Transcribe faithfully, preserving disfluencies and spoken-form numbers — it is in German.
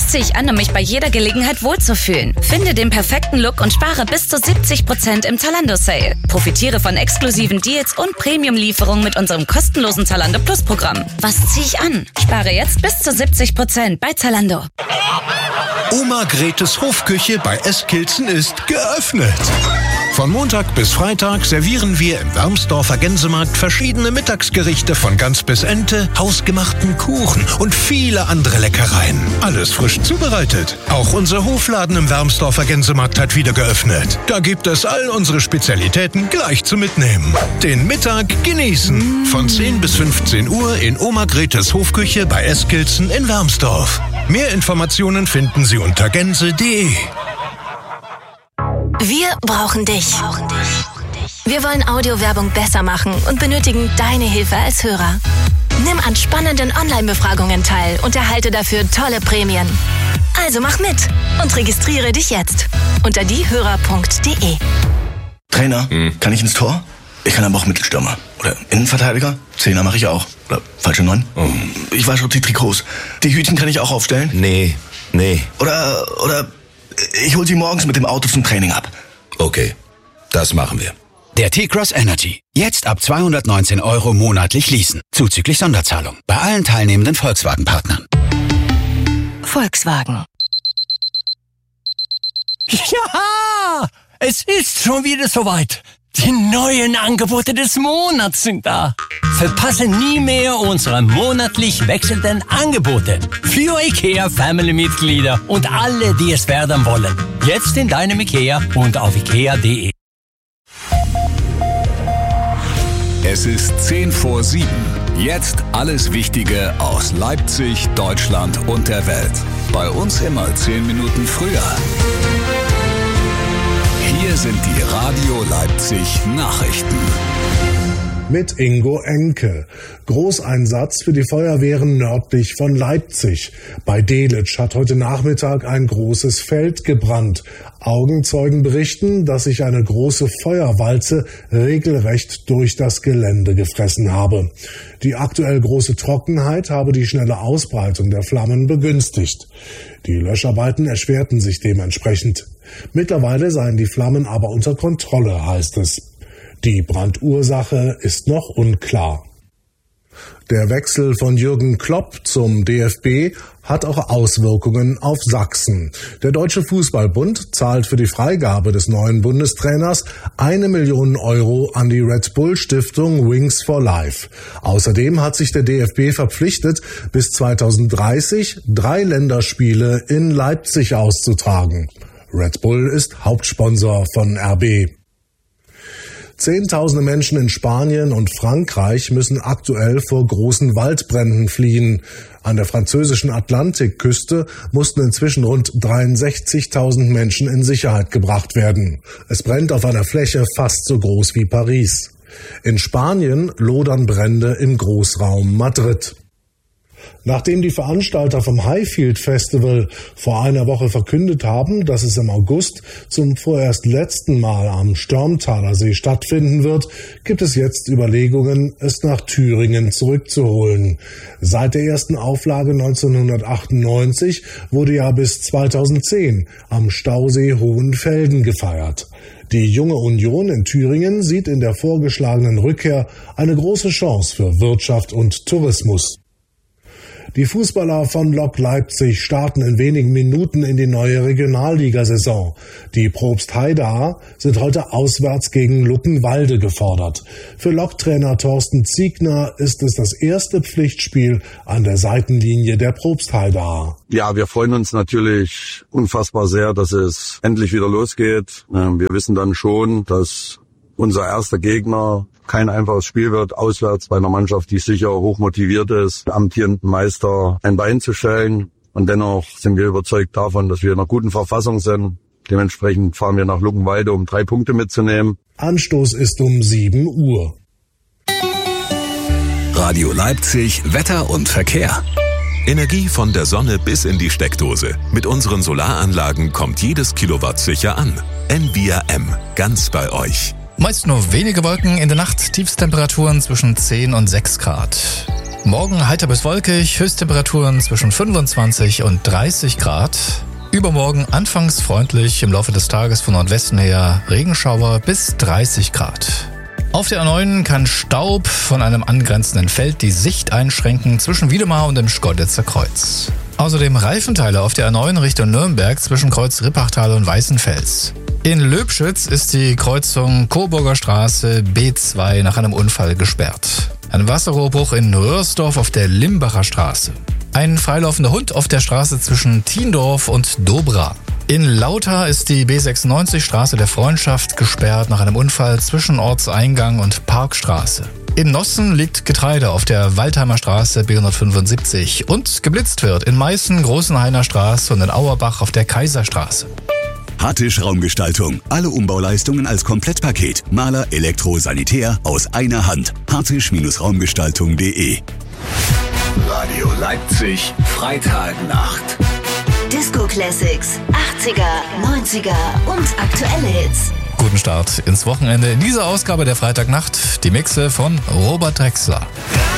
Was ziehe ich an, um mich bei jeder Gelegenheit wohlzufühlen? Finde den perfekten Look und spare bis zu siebzig Prozent im Zalando-Sale. Profitiere von exklusiven Deals und Premium-Lieferungen mit unserem kostenlosen Zalando Plus-Programm. Was ziehe ich an? Spare jetzt bis zu siebzig Prozent bei Zalando. Oma Gretes Hofküche bei Eskilzen ist geöffnet. Von Montag bis Freitag servieren wir im Wermsdorfer Gänsemarkt verschiedene Mittagsgerichte von Gans bis Ente, hausgemachten Kuchen und viele andere Leckereien. Alles frisch zubereitet. Auch unser Hofladen im Wermsdorfer Gänsemarkt hat wieder geöffnet. Da gibt es all unsere Spezialitäten gleich zum Mitnehmen. Den Mittag genießen. Von zehn bis fünfzehn Uhr in Oma Gretes Hofküche bei Eskilzen in Wermsdorf. Mehr Informationen finden Sie unter gänse punkt de. Wir brauchen dich. Wir wollen Audiowerbung besser machen und benötigen deine Hilfe als Hörer. Nimm an spannenden Online-Befragungen teil und erhalte dafür tolle Prämien. Also mach mit und registriere dich jetzt unter diehörer punkt de. Trainer, hm. kann ich ins Tor? Ich kann aber auch Mittelstürmer. Oder Innenverteidiger? Zehner mache ich auch. Oder falsche Neun? Oh. Ich wasche auch die Trikots. Die Hütchen kann ich auch aufstellen? Nee, nee. Oder, oder ich hol sie morgens mit dem Auto zum Training ab. Okay, das machen wir. Der T-Cross Energy. Jetzt ab zweihundertneunzehn Euro monatlich leasen. Zuzüglich Sonderzahlung. Bei allen teilnehmenden Volkswagen-Partnern. Volkswagen. Ja, es ist schon wieder soweit. Die neuen Angebote des Monats sind da. Verpasse nie mehr unsere monatlich wechselnden Angebote. Für IKEA Family-Mitglieder und alle, die es werden wollen. Jetzt in deinem IKEA und auf ikea punkt de. Es ist zehn vor sieben. Jetzt alles Wichtige aus Leipzig, Deutschland und der Welt. Bei uns immer zehn Minuten früher. Hier sind die Radio Leipzig Nachrichten. Mit Ingo Enke. Großeinsatz für die Feuerwehren nördlich von Leipzig. Bei Delitzsch hat heute Nachmittag ein großes Feld gebrannt. Augenzeugen berichten, dass sich eine große Feuerwalze regelrecht durch das Gelände gefressen habe. Die aktuell große Trockenheit habe die schnelle Ausbreitung der Flammen begünstigt. Die Löscharbeiten erschwerten sich dementsprechend. Mittlerweile seien die Flammen aber unter Kontrolle, heißt es. Die Brandursache ist noch unklar. Der Wechsel von Jürgen Klopp zum D F B hat auch Auswirkungen auf Sachsen. Der Deutsche Fußballbund zahlt für die Freigabe des neuen Bundestrainers eine Million Euro an die Red Bull Stiftung Wings for Life. Außerdem hat sich der D F B verpflichtet, bis zweitausenddreißig drei Länderspiele in Leipzig auszutragen. Red Bull ist Hauptsponsor von R B. Zehntausende Menschen in Spanien und Frankreich müssen aktuell vor großen Waldbränden fliehen. An der französischen Atlantikküste mussten inzwischen rund dreiundsechzigtausend Menschen in Sicherheit gebracht werden. Es brennt auf einer Fläche fast so groß wie Paris. In Spanien lodern Brände im Großraum Madrid. Nachdem die Veranstalter vom Highfield Festival vor einer Woche verkündet haben, dass es im August zum vorerst letzten Mal am Störmtaler See stattfinden wird, gibt es jetzt Überlegungen, es nach Thüringen zurückzuholen. Seit der ersten Auflage neunzehnhundertachtundneunzig wurde ja bis zweitausendzehn am Stausee Hohenfelden gefeiert. Die Junge Union in Thüringen sieht in der vorgeschlagenen Rückkehr eine große Chance für Wirtschaft und Tourismus. Die Fußballer von Lok Leipzig starten in wenigen Minuten in die neue Regionalligasaison. Die Probstheidaer sind heute auswärts gegen Luckenwalde gefordert. Für Lok-Trainer Thorsten Ziegner ist es das erste Pflichtspiel an der Seitenlinie der Probstheidaer. Ja, wir freuen uns natürlich unfassbar sehr, dass es endlich wieder losgeht. Wir wissen dann schon, dass unser erster Gegner kein einfaches Spiel wird, auswärts bei einer Mannschaft, die sicher hoch motiviert ist, amtierenden Meister ein Bein zu stellen. Und dennoch sind wir überzeugt davon, dass wir in einer guten Verfassung sind. Dementsprechend fahren wir nach Luckenwalde, um drei Punkte mitzunehmen. Anstoß ist um sieben Uhr. Radio Leipzig, Wetter und Verkehr. Energie von der Sonne bis in die Steckdose. Mit unseren Solaranlagen kommt jedes Kilowatt sicher an. N V R M, ganz bei euch. Meist nur wenige Wolken in der Nacht, Tiefstemperaturen zwischen zehn und sechs Grad. Morgen heiter bis wolkig, Höchsttemperaturen zwischen fünfundzwanzig und dreißig Grad. Übermorgen anfangs freundlich, im Laufe des Tages von Nordwesten her Regenschauer bis dreißig Grad. Auf der A neun kann Staub von einem angrenzenden Feld die Sicht einschränken zwischen Wiedemar und dem Schkeuditzer Kreuz. Außerdem Reifenteile auf der A neun Richtung Nürnberg zwischen Kreuz Rippachtal und Weißenfels. In Löbschütz ist die Kreuzung Coburger Straße B zwei nach einem Unfall gesperrt. Ein Wasserrohrbruch in Röhrsdorf auf der Limbacher Straße. Ein freilaufender Hund auf der Straße zwischen Tiendorf und Dobra. In Lauter ist die B sechsundneunzig Straße der Freundschaft gesperrt nach einem Unfall zwischen Ortseingang und Parkstraße. In Nossen liegt Getreide auf der Waldheimer Straße B hundertfünfundsiebzig und geblitzt wird in Meißen, Großenhainer Straße und in Auerbach auf der Kaiserstraße. Hattisch Raumgestaltung. Alle Umbauleistungen als Komplettpaket. Maler, Elektro, Sanitär aus einer Hand. hattisch-raumgestaltung punkt de. Radio Leipzig, Freitagnacht. Disco Classics, achtziger, neunziger und aktuelle Hits. Guten Start ins Wochenende. In dieser Ausgabe der Freitagnacht die Mixe von Robert Drexler.